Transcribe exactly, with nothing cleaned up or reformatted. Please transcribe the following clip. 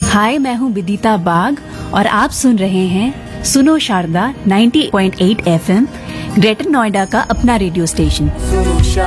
हाय, मैं हूँ विदिता बाग और आप सुन रहे हैं सुनो शारदा नब्बे पॉइंट आठ एफएम, ग्रेटर नोएडा का अपना रेडियो स्टेशन। सुनो शारदा